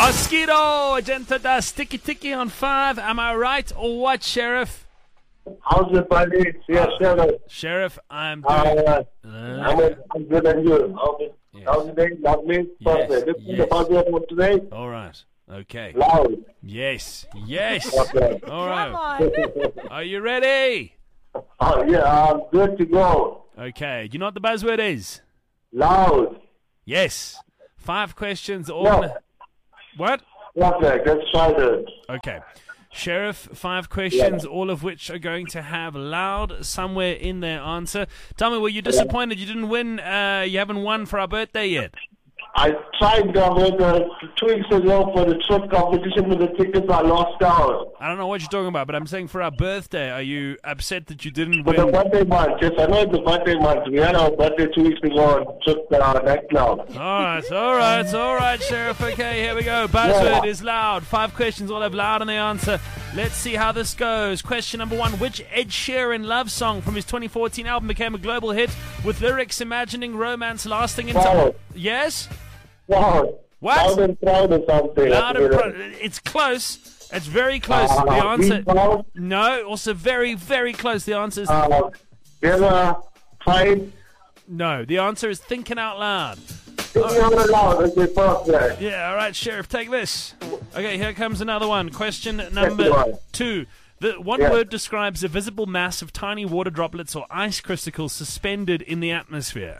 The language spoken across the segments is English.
Oskido, Agenta das Tiki Tiki on 5. Am I right or what, Sheriff? How's it, buddy? Yeah, Sheriff. Sheriff, I'm doing... I'm good, and you? How's the day? Lovely? Yes, Perfect. yes. The budget for today? All right. Okay. Loud. Yes. Okay. All right. Come on. Are you ready? Yeah, I'm good to go. Okay. Do you know what the buzzword is? Loud. Yes. 5 questions. All. No. What? Perfect. Let's try this. Okay. Sheriff, 5 questions, all of which are going to have loud somewhere in their answer. Tell me, were you disappointed you didn't win? You haven't won for our birthday yet? I tried 2 weeks ago for the trip competition with the tickets. I lost out. I don't know what you're talking about, but I'm saying for our birthday, are you upset that you didn't For the win? birthday month, yes, I know it's the birthday month. We had our birthday 2 weeks ago on trip nightclub. All right, Sheriff. Okay, here we go. Buzzword is loud. 5 questions, all have loud in the answer. Let's see how this goes. Question number 1. Which Ed Sheeran love song from his 2014 album became a global hit with lyrics imagining romance lasting into... Wow. Yes? Wow. What? Loud and proud or something. Loud and proud. It's close. It's very close. The answer... Be proud. No, also very, very close. The answer is... Never tried. No, the answer is thinking out loud. Thinking out loud. Okay, perfect. Yeah, all right, Sheriff, take this. Okay, here comes another one. Question Second number one. 2. What word describes a visible mass of tiny water droplets or ice crystals suspended in the atmosphere?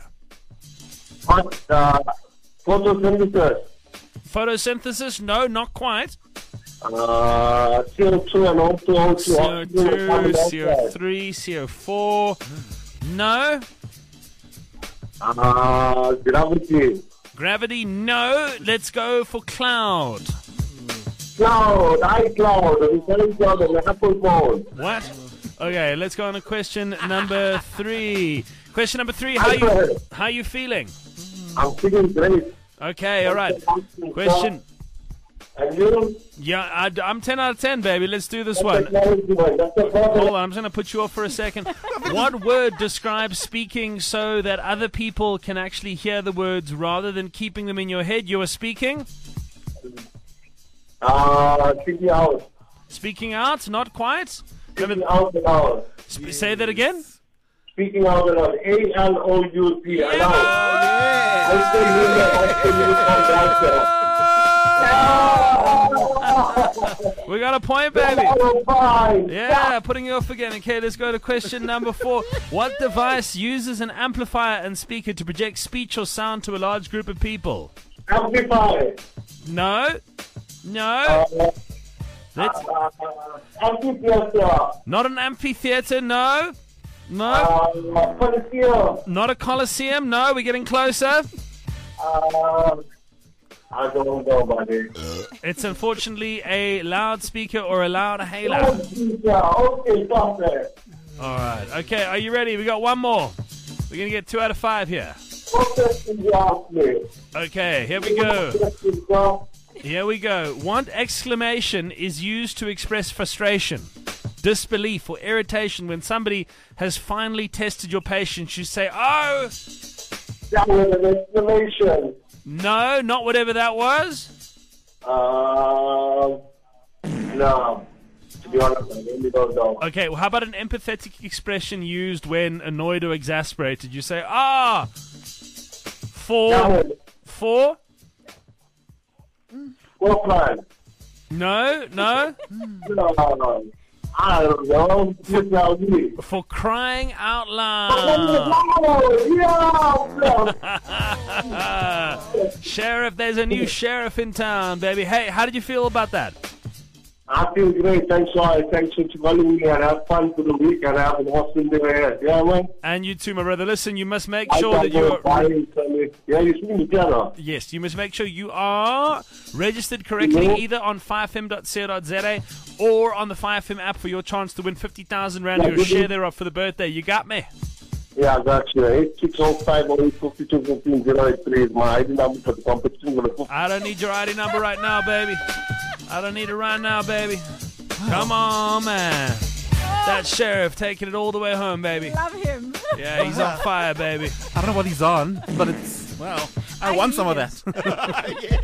Photosynthesis. Photosynthesis? No, not quite. CO2 and O2. CO2, CO3, CO4. No. Gravity. Gravity? No. Let's go for cloud. Cloud. iCloud. The very cloud on the Apple phone. What? Okay, let's go on to question number 3. Question number 3, how you feeling? I'm feeling great. Okay, all right. Question. And you? Yeah, I'm 10 out of 10, baby. Let's do this one. That's the problem. Hold on, I'm just going to put you off for a second. What word describes speaking so that other people can actually hear the words rather than keeping them in your head? You are speaking? Speaking out. Speaking out? Not quite? Speaking out loud. Say that again? Speaking out loud. ALOUD. We got a point, baby. Fine. Yeah, putting you off again. Okay, let's go to question number 4. What device uses an amplifier and speaker to project speech or sound to a large group of people? Amplifier. No. Amphitheater. Not an amphitheater, no. Coliseum. Not a coliseum, no. We're getting closer. I don't know, buddy. It's unfortunately a loudspeaker or a loudspeaker. Okay, perfect. All right. Okay, are you ready? We got one more. We're going to get 2 out of 5 here. Okay, here we go. Here we go. What exclamation is used to express frustration, disbelief, or irritation when somebody has finally tested your patience? You say, oh! That was an exclamation. No, not whatever that was. No. To be honest, I really don't know. Okay, well, how about an empathetic expression used when annoyed or exasperated? You say, ah! For? Plan. No. No. I don't know. You tell me. For crying out loud. Sheriff, there's a new sheriff in town, baby. Hey, how did you feel about that? I feel great. Thanks for calling me and have fun for the week and have an awesome day ahead. Yeah, man? And you too, my brother. Listen, you must make sure that you're... Yeah, you see me together. Yes, you must make sure you are registered correctly either on 5fm.co.za or on the 5FM app for your chance to win 50,000 Rand or your share thereof for the birthday. You got me? Yeah, I got you. 8605-5215-083 is my ID number for the competition. I don't need your ID number right now, baby. I don't need it right now, baby. Come on, man. That sheriff taking it all the way home, baby. Love him. Yeah, he's on fire, baby. I don't know what he's on, but it's, well, I want some of that.